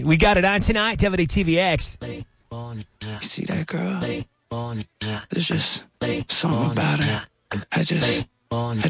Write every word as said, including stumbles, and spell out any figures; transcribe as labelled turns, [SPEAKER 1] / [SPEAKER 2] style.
[SPEAKER 1] right. We got it on tonight. W T V X.
[SPEAKER 2] You see that girl? There's just something about her. I just, I